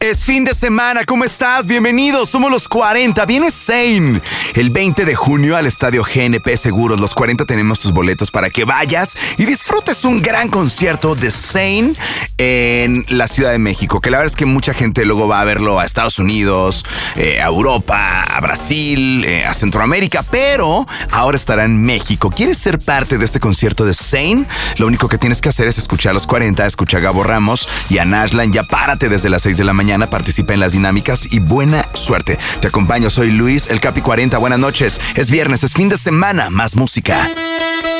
Es fin de semana, ¿cómo estás? Bienvenidos, somos los 40, viene Zayn. El 20 de junio al estadio GNP Seguros, los 40 tenemos tus boletos para que vayas y disfrutes un gran concierto de Zayn en la Ciudad de México, que la verdad es que mucha gente luego va a verlo a Estados Unidos, a Europa, a Brasil, a Centroamérica, pero ahora estará en México. ¿Quieres ser parte de este concierto de Zayn? Lo único que tienes que hacer es escuchar los 40, escucha a Gabo Ramos y a Nashlan. Ya párate desde las 6 de la mañana, participa en las dinámicas y buena suerte. Te acompaño, soy Luis, el Capi 40. Buenas noches, es viernes, es fin de semana, más música.